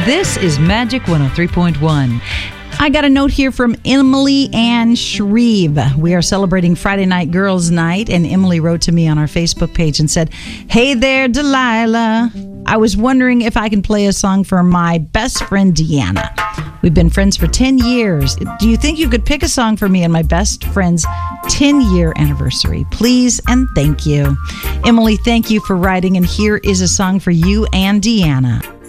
This is Magic 103.1. I got a note here from Emily Ann Shreve. We are celebrating Friday Night Girls Night, and Emily wrote to me on our Facebook page and said, "Hey there, Delilah. I was wondering if I can play a song for my best friend, Deanna. We've been friends for 10 years. Do you think you could pick a song for me and my best friend's 10-year anniversary? Please and thank you." Emily, thank you for writing, and here is a song for you and Deanna.